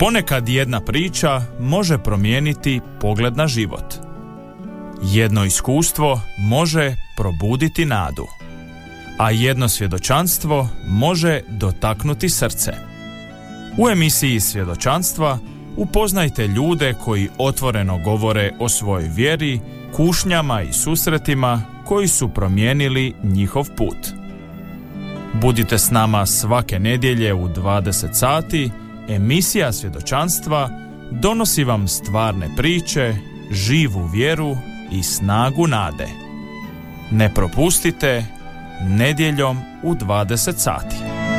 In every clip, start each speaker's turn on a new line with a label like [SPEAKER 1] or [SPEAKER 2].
[SPEAKER 1] Ponekad jedna priča može promijeniti pogled na život. Jedno iskustvo može probuditi nadu, a jedno svjedočanstvo može dotaknuti srce. U emisiji Svjedočanstva upoznajte ljude koji otvoreno govore o svojoj vjeri, kušnjama i susretima koji su promijenili njihov put. Budite s nama svake nedjelje u 20 sati. Emisija Svjedočanstva donosi vam stvarne priče, živu vjeru i snagu nade. Ne propustite nedjeljom u 20 sati.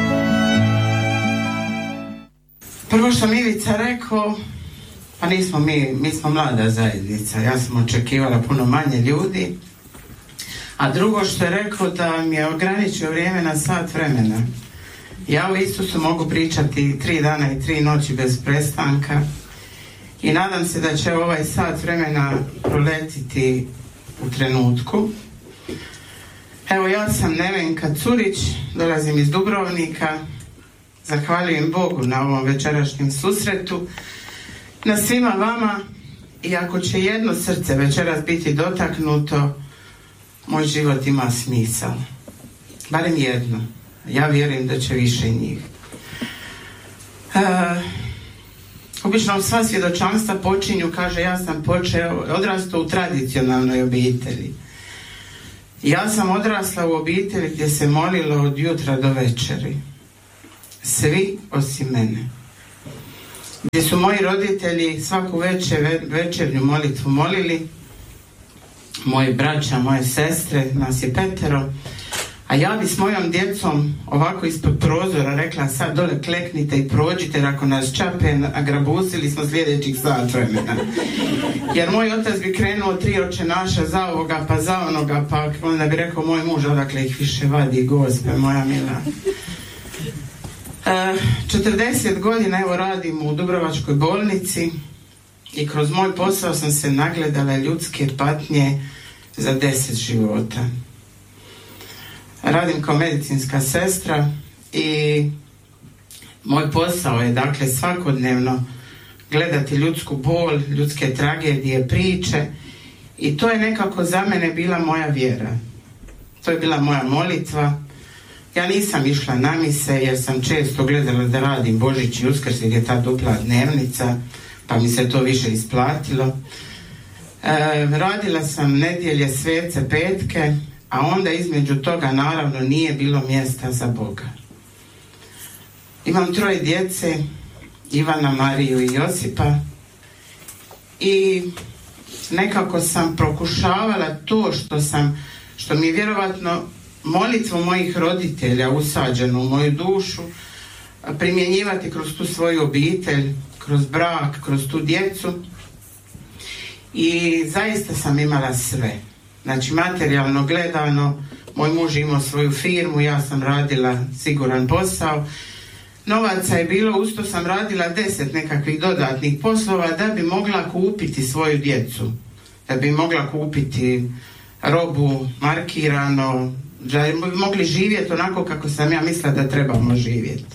[SPEAKER 2] Prvo što mi Ivica rekao, pa nismo mi smo mlada zajednica, ja sam očekivala puno manje ljudi, a drugo što je rekao da mi je ograničio vrijeme na sat vremena. Ja o Isusu mogu pričati 3 dana i 3 noći bez prestanka i nadam se da će ovaj sat vremena proletiti u trenutku. Evo, ja sam Nevenka Curić, dolazim iz Dubrovnika. Zahvaljujem Bogu na ovom večerašnjem susretu, na svima vama, i ako će jedno srce večeras biti dotaknuto, moj život ima smisao. Barem jedno. Ja vjerujem da će više njih. Obično sva svjedočanstva počinju, kaže, ja sam odrastao u tradicionalnoj obitelji. Ja sam odrasla u obitelji gdje se molilo od jutra do večeri. Svi osim mene. Gdje su moji roditelji svaku večernju molitvu molili, moji braća, moje sestre, nas je 5, a ja bi s mojom djecom ovako ispod prozora rekla, sad dole kleknite i prođite, jer ako nas čape nagrabusili smo sljedećih sat vremena. Jer moj otac bi krenuo 3 oče naša za ovoga pa za onoga, pa onda bi rekao moj muž, odakle ih više vadi, Gospe moja mila. 40 godina evo radim u Dubrovačkoj bolnici i kroz moj posao sam se nagledala ljudske patnje za 10 života. Radim kao medicinska sestra i moj posao je dakle svakodnevno gledati ljudsku bol, ljudske tragedije, priče, i to je nekako za mene bila moja vjera. To je bila moja molitva. Ja nisam išla na mise jer sam često gledala da radim Božić i Uskrs jer je ta dupla dnevnica, pa mi se to više isplatilo. Radila sam nedjelje, svece, petke, a onda između toga naravno nije bilo mjesta za Boga. Imam 3 djece, Ivana, Mariju i Josipa, i nekako sam prokušavala to što mi je vjerovatno molitvom mojih roditelja usađeno u moju dušu, primjenjivati kroz tu svoju obitelj, kroz brak, kroz tu djecu, i zaista sam imala sve. Znači, materijalno gledano, moj muž imao svoju firmu, ja sam radila siguran posao, novaca je bilo, usto sam radila 10 nekakvih dodatnih poslova da bi mogla kupiti svoju djecu, da bi mogla kupiti robu markirano, da bi mogli živjeti onako kako sam ja mislila da trebamo živjeti.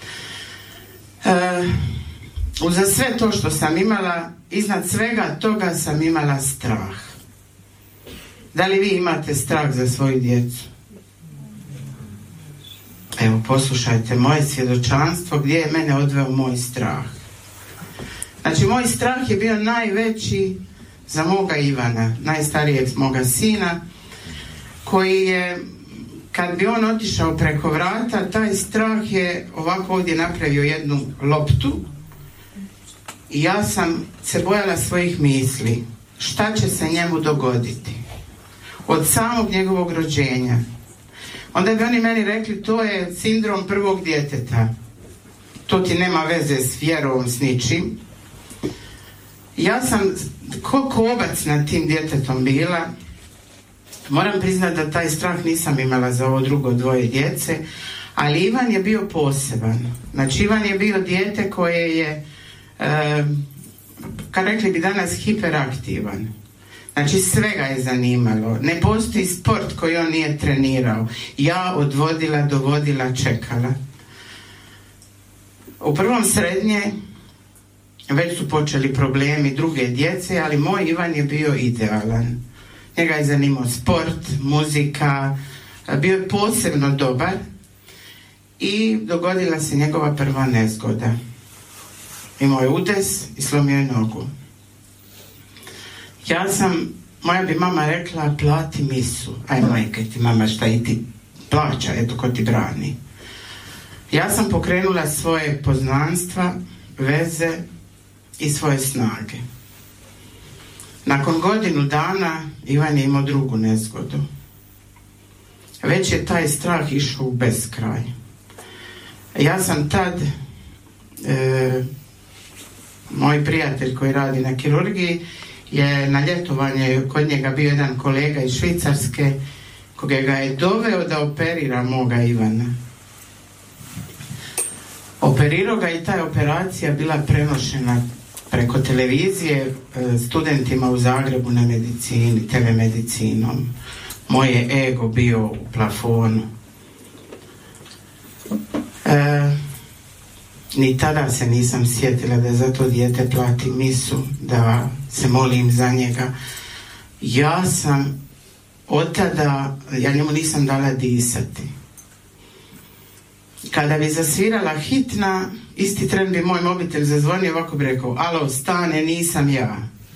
[SPEAKER 2] Uza sve to što sam imala, iznad svega toga sam imala strah. Da li vi imate strah za svoju djecu? Evo, poslušajte moje svjedočanstvo gdje je mene odveo moj strah. Znači, moj strah je bio najveći za moga Ivana, najstarijeg moga sina, koji je, kad bi on otišao preko vrata, taj strah je ovako ovdje napravio jednu loptu i ja sam se bojala svojih misli. Šta će se njemu dogoditi? Od samog njegovog rođenja. Onda bi oni meni rekli, to je sindrom prvog djeteta. To ti nema veze s vjerom, s ničim. Ja sam ko kobac nad tim djetetom bila. Moram priznati da taj strah nisam imala za ovo drugo 2 djece, ali Ivan je bio poseban. Znači, Ivan je bio dijete koje je, kad rekli bi danas, hiperaktivan. Znači, sve ga je zanimalo. Ne postoji sport koji on nije trenirao. Ja odvodila, dovodila, čekala. U prvom srednje već su počeli problemi druge djece, ali moj Ivan je bio idealan. Njega je zanimao sport, muzika, bio je posebno dobar i dogodila se njegova prva nezgoda. Imao je udes i slomio je nogu. Moja bi mama rekla, plati misu. Aj majke ti mama, šta i ti plaća, eto ko ti brani. Ja sam pokrenula svoje poznanstva, veze i svoje snage. Nakon godinu dana Ivan je imao drugu nezgodu. Već je taj strah išao u beskraj. Ja sam tad, moj prijatelj koji radi na kirurgiji, je na ljetovanje kod njega bio jedan kolega iz Švicarske koga ga je doveo da operira moga Ivana. Operirao ga i ta operacija bila prenošena preko televizije studentima u Zagrebu na medicini, telemedicinom. Moj je ego bio u plafonu. Ni tada se nisam sjetila da za to dijete plati misu, da se molim za njega. Ja sam od tada, ja njemu nisam dala disati. Kada bi zasvirala hitna, isti tren bi moj mobitel zazvonio, ovako bi rekao, alo, stane, nisam ja.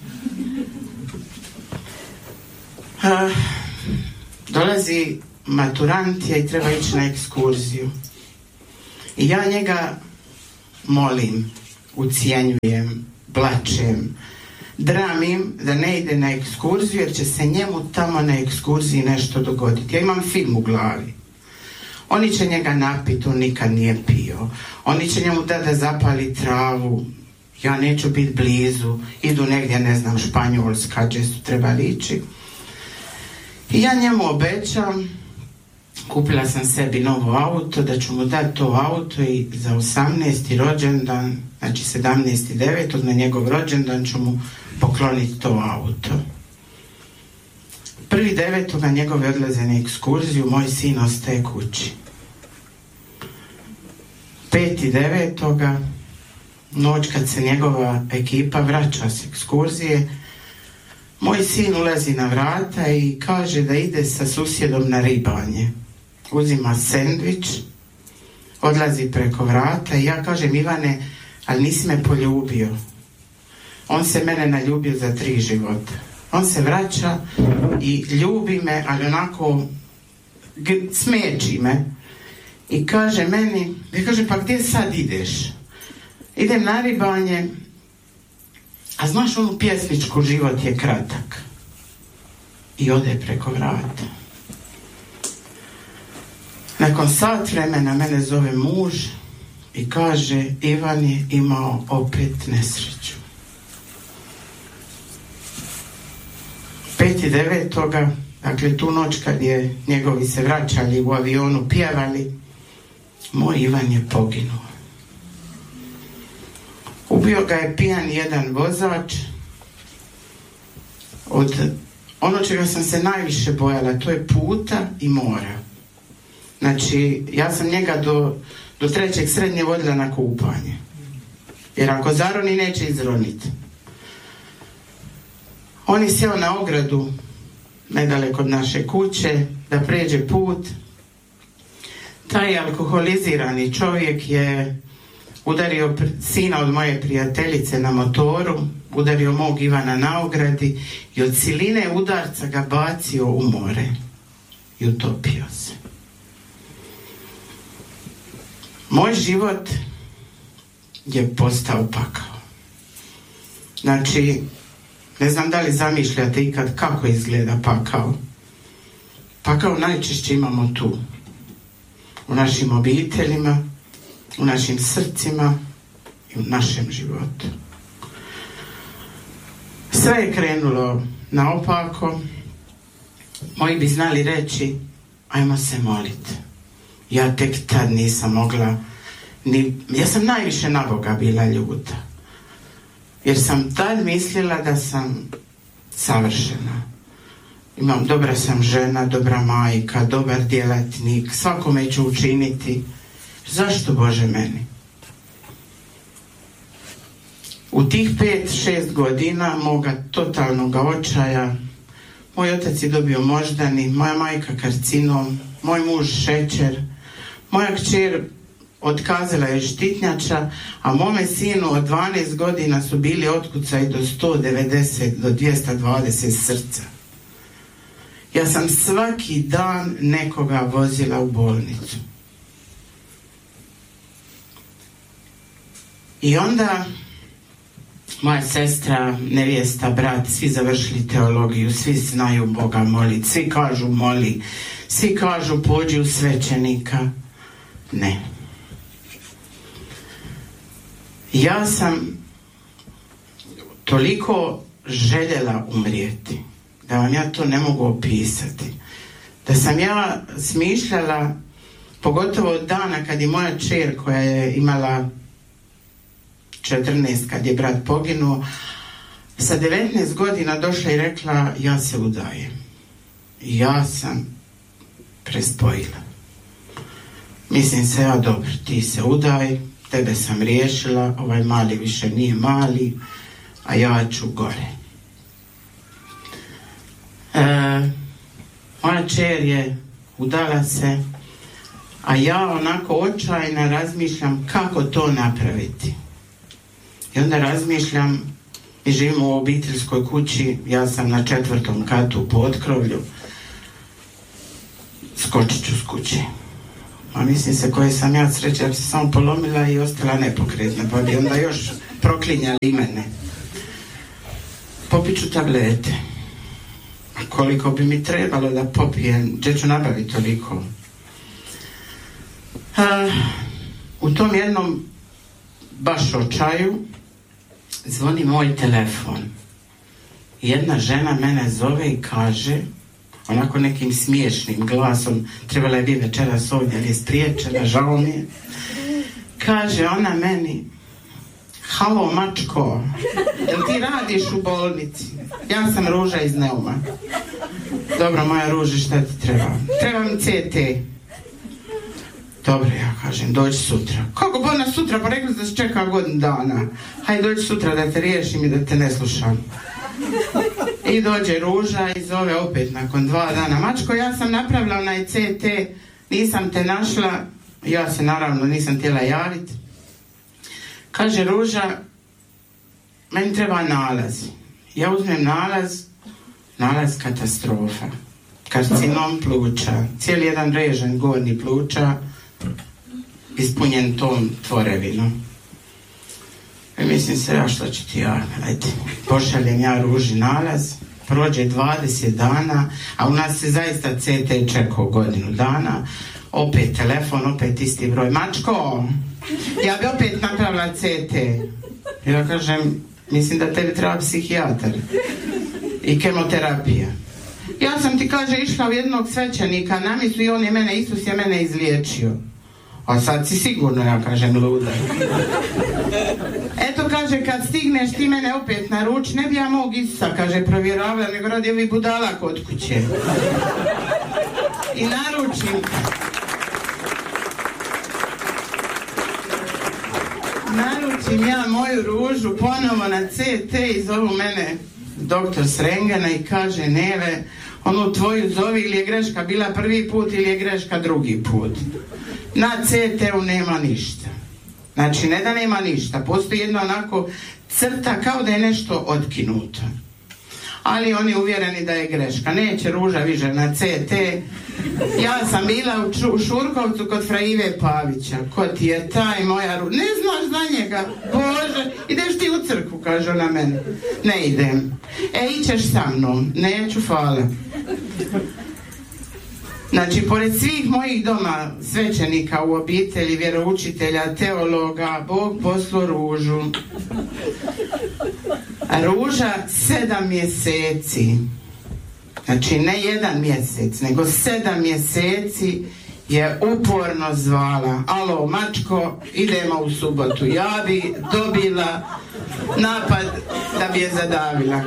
[SPEAKER 2] Dolazi maturant i treba ići na ekskurziju. I ja njega molim, ucijenjujem, plačem, dramim da ne ide na ekskurziju jer će se njemu tamo na ekskurziji nešto dogoditi. Ja imam film u glavi. Oni će njega napiti, on nikad nije pio. Oni će njemu da zapali travu. Ja neću biti blizu. Idu negdje, ne znam, Španjolska, gdje su trebali ići. I ja njemu obećam, kupila sam sebi novo auto, da ću mu dati to auto i za 18. rođendan, znači 17.9. na njegov rođendan ću mu pokloniti to auto. 1.9. njegove odlaze na ekskurziju, moj sin ostaje kući. 5.9. noć kad se njegova ekipa vraća s ekskurzije, moj sin ulazi na vrata i kaže da ide sa susjedom na ribanje. Uzima sendvič, odlazi preko vrata i ja kažem, Ivane, ali nisi me poljubio. On se mene naljubio za 3 života. On se vraća i ljubi me, ali onako smeči me i kaže meni, ja kaže, pa gdje sad ideš? Idem na ribanje, a znaš onu pjesničku život je kratak. I ode preko vrata. Nakon sat vremena mene zove muž i kaže, Ivan je imao opet nesreću. 5.9. dakle tu noć kad je njegovi se vraćali u avionu, pjevali, moj Ivan je poginuo. Ubio ga je pijan jedan vozač. Od ono čega sam se najviše bojala, to je puta i mora. Znači, ja sam njega do 3. srednje vodila na kupanje. Jer ako zaroni, neće izroniti. On je sjeo na ogradu nedaleko od naše kuće da pređe put. Taj alkoholizirani čovjek je udario sina od moje prijateljice na motoru, udario mog Ivana na ogradi i od siline udarca ga bacio u more i utopio se. Moj život je postao pakao. Znači, ne znam da li zamišljate ikad kako izgleda pakao. Pakao najčešće imamo tu. U našim obiteljima, u našim srcima i u našem životu. Sve je krenulo naopako. Moji bi znali reći, ajmo se moliti. Ja tek tad nisam mogla, ja sam najviše na Boga bila ljuta. Jer sam tad mislila da sam savršena. Dobra sam žena, dobra majka, dobar djelatnik, svakome ću učiniti. Zašto, Bože, meni? U tih 5-6 godina moga totalnog očaja, moj otac je dobio moždani, moja majka karcinom, moj muž šećer, moja kćer otkazala je štitnjača, a mome sinu od 12 godina su bili otkucaji do 190 do 220 srca. Ja sam svaki dan nekoga vozila u bolnicu. I onda moja sestra, nevjesta, brat, svi završili teologiju, svi znaju Boga moliti, svi kažu moli, svi kažu pođi u svećenika. Ne. Ja sam toliko željela umrijeti, da vam ja to ne mogu opisati. Da sam ja smišljala, pogotovo od dana kad je moja kćer, koja je imala 14 kad je brat poginuo, sa 19 godina došla i rekla ja se udajem. Ja sam prespojila. Mislim se, ja dobro, ti se udaj, tebe sam riješila, ovaj mali više nije mali, a ja ću gore. Moja kćer je udala se, a ja onako očajna razmišljam kako to napraviti. I onda razmišljam, mi živimo u obiteljskoj kući, ja sam na 4. katu u potkrovlju, skočit ću s kuće. A mislim se koje sam ja sreća, ja bi se samo polomila i ostala nepokretna, pa bi onda još proklinjali i mene. Popit ću tablete. A koliko bi mi trebalo da popijem, gdje ću nabaviti toliko? U tom jednom baš očaju zvoni moj telefon. Jedna žena mene zove i kaže, onako nekim smiješnim glasom, trebala je biti večeras ovdje, ali je spriječena, žao mi je. Kaže ona meni, halo mačko, jel ti radiš u bolnici? Ja sam Ruža iz Neuma. Dobro, moja Ruži, šta ti treba? Treba mi CT. Dobro, ja kažem, dođi sutra. Kako bona sutra? Pa rekli da se čeka godinu dana. Hajde, dođi sutra da te riješim i da te ne slušam. I dođe Ruža i zove opet nakon 2 dana. Mačko, ja sam napravila onaj CT, nisam te našla. Ja se naravno nisam htjela javiti. Kaže Ruža, meni treba nalaz. Ja uzmem nalaz katastrofa. Karcinom pluća, cijeli jedan režen gornji pluća, ispunjen tom tvorevinom. I mislim se, ja što ću ti ja, ajde, pošaljem ja Ruži nalaz, prođe 20 dana, a u nas se zaista CT čekao godinu dana, opet telefon, opet isti broj. Mačko, ja bi opet napravila CT. Ja kažem, mislim da tebi treba psihijatar i kemoterapija. Ja sam ti, kaže, išla u jednog svećenika na misu i on je mene, Isus je mene izliječio. A sad si sigurno, ja kažem, luda. Eto, kaže, kad stigneš ti mene opet naruči, ne bi ja mog Isusa, kaže, provjeravala, nego radi ovi budala kod kuće. I naručim ja moju Ružu ponovo na CT i zovu mene doktor s rengena i kaže, Nele, onu tvoju zovi, ili je greška bila prvi put ili je greška drugi put. Na CT-u nema ništa. Znači, ne da nema ništa, postoji jedna onako crta kao da je nešto otkinuto. Ali oni uvjereni da je greška. Neće Ruža više na CT. Ja sam bila u Šurkovcu kod fra Ive Pavića. Ko ti je taj moja Ruža? Ne znaš za njega? Bože, ideš ti u crkvu, kaže ona meni. Ne idem. Ićeš sa mnom. Neću, hvala. Znači, pored svih mojih doma svećenika u obitelji, vjeroučitelja, teologa, Bog poslao Ružu. Ruža 7 mjeseci, znači ne 1 mjesec, nego 7 mjeseci je uporno zvala, alo mačko, idemo u subotu. Ja bi dobila napad da bi je zadavila.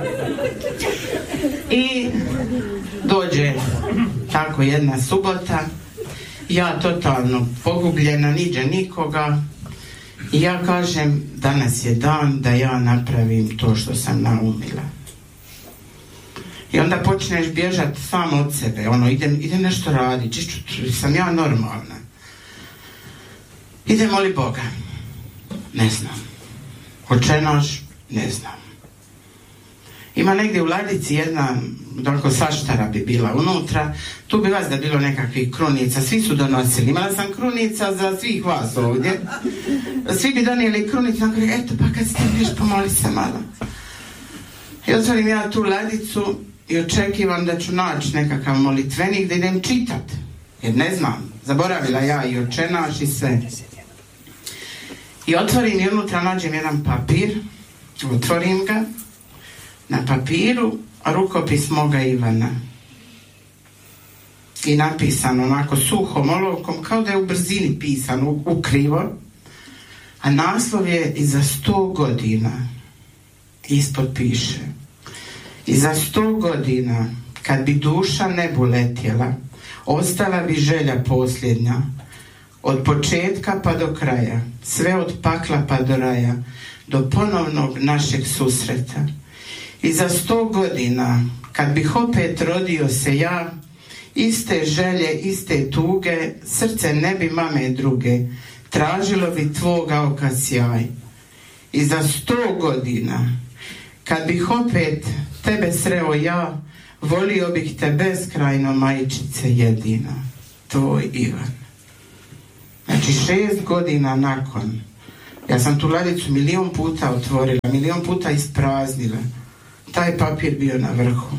[SPEAKER 2] I dođe tako jedna subota, ja totalno pogubljena, niđe nikoga. I ja kažem, danas je dan da ja napravim to što sam naumila. I onda počneš bježati sam od sebe, idem nešto raditi, sam ja normalna. Idemo li Boga? Ne znam. Očenaš? Ne znam. Ima negdje u ladici jedna, dakle saštara bi bila unutra, tu bi vas da bilo nekakvih krunica, svi su donosili, imala sam krunica za svih vas ovdje, svi bi donijeli krunicu, nakon eto pa kad stigneš pomoli se malo. I otvorim ja tu ladicu i očekivam da ću naći nekakav molitvenik da idem čitat, jer ne znam, zaboravila ja i očenaš i sve. I otvorim i unutra nađem jedan papir, otvorim ga, na papiru rukopis moga Ivana. I napisano onako suhom olovkom, kao da je u brzini pisano, ukrivo. A naslov je i za 100 godina. Ispod piše: i za 100 godina, kad bi duša nebu letjela, ostala bi želja posljednja. Od početka pa do kraja, sve od pakla pa do raja, do ponovnog našeg susreta. I za 100 godina, kad bih opet rodio se ja, iste želje, iste tuge, srce ne bi mame druge, tražilo bi tvoga oka sjaj. I za 100 godina, kad bih opet tebe sreo ja, volio bih te beskrajno, majčice jedina. Tvoj Ivan. Znači 6 godina nakon, ja sam tu ladicu 1.000.000 puta otvorila, 1.000.000 puta ispraznila. Taj papir bio na vrhu.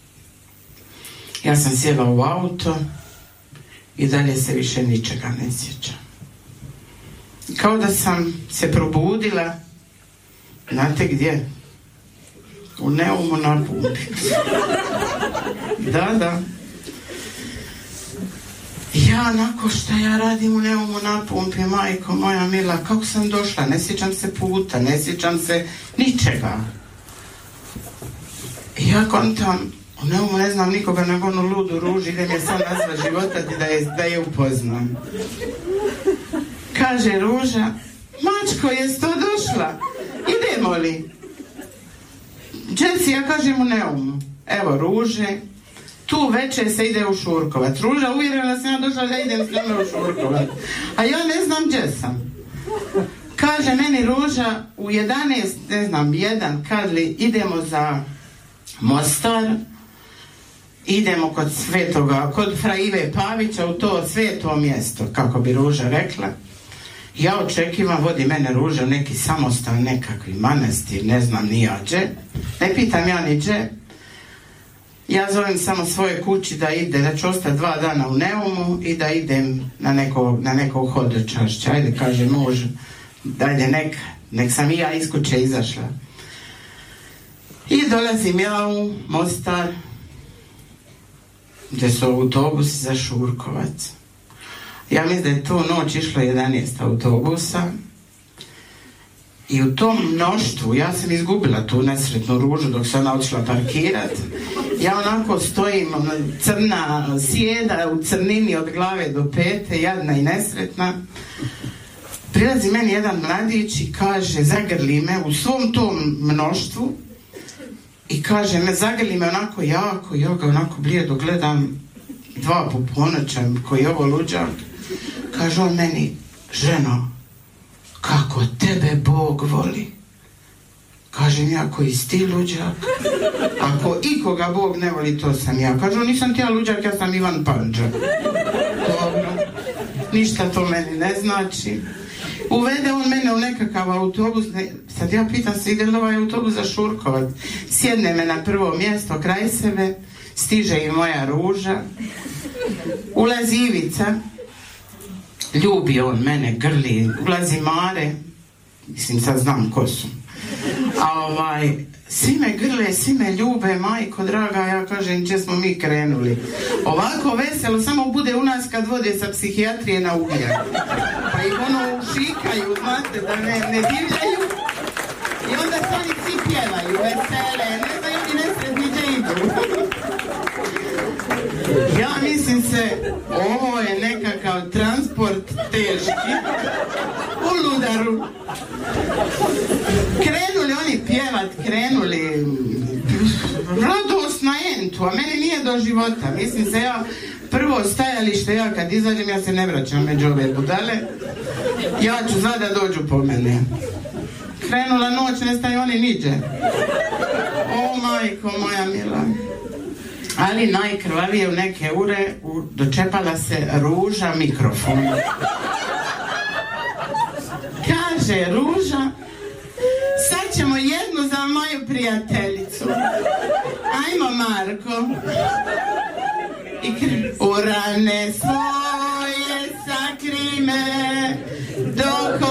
[SPEAKER 2] Ja sam sjela u auto i dalje se više ničega ne sjećam. Kao da sam se probudila, znate gdje? U Neumu na pumpi. Da. Ja, nakon šta ja radim u Neumu na pumpi, majko moja mila, kako sam došla, ne sjećam se puta, ne sjećam se ničega. I ja kontam, u Neumu ne znam nikoga nego onu ludu Ružu, idem je sam nazva životati da je upoznam. Kaže Ruža, mačko, jes to došla? Idemo li? Džesi, ja kažem u Neumu. Evo Ruže, tu večer se ide u Šurkovac. Ruža uvjerila sam ja došla da idem s njome u Šurkovac. A ja ne znam gdje sam. Kaže meni Ruža u 11, ne znam, 1, kad li idemo za Mostar, idemo kod fra Ive Pavića u to sveto mjesto, kako bi Ruža rekla. Ja očekivam, vodi mene Ruža neki samostan, nekakvi manastir, ne znam ni ja gdje. Ne pitam ja ni gdje. Ja zovem samo svoje kući da ću ostati 2 dana u Neumu i da idem na neko hodočašće. Ajde, kaže muž, dajde nek sam i ja iz kuće izašla. I dolazim ja u Mostar, gdje su autobusi za Šurkovac. Ja mislim da je tu noć išlo 11 autobusa i u tom mnoštvu ja sam izgubila tu nesretnu Ružu dok se ona otišla parkirat. Ja onako stojim, crna sjeda u crnini od glave do pete, jadna i nesretna. Prilazi meni jedan mladić i kaže, zagrli me u svom tom mnoštvu i kaže, zagrli me onako jako, ja ga onako blijedo gledam, 2 po ponoća, koji je ovo luđak. Kaže on meni, ženo, kako tebe Bog voli. Kažem ja, koji si ti luđak? Ako ikoga Bog ne voli, to sam ja. Kaže on, nisam ti ja luđak, ja sam Ivan Panđa. Dobro, ništa to meni ne znači. Uvede on mene u nekakav autobus, sad ja pitam se, ide li ovaj autobus za Šurkovac? Sjedne me na prvo mjesto kraj sebe, stiže i moja Ruža, ulazi Ivica, ljubi on mene, grli, ulazi Mare, mislim sad znam ko su, a svi me grle, svi me ljube, majko draga, ja kažem gdje smo mi krenuli. Ovako veselo samo bude u nas kad vode sa psihijatrije na ugljak. Pa ih šikaju, znate, da ne divljaju. I onda se oni svi pjevaju, vesele, ne znaju ni nesretni gdje idu. Ja mislim se, ovo je nekakav transport teški, u ludaru, Krenuli oni pjevat, krenuli radost na entu, a meni nije do života. Mislim se ja, prvo stajalište, ja kad izađem, ja se ne vraćam među ove budale. Ja ću znat da dođu po mene. Krenula noć, ne staju oni niđe. O majko moja mila. Ali najkrvavije u neke ure dočepala se Ruža mikrofon. Kaže Ruža, sad ćemo jednu za moju prijateljicu. Ajmo Marko. I u rane svoje sakri me, dok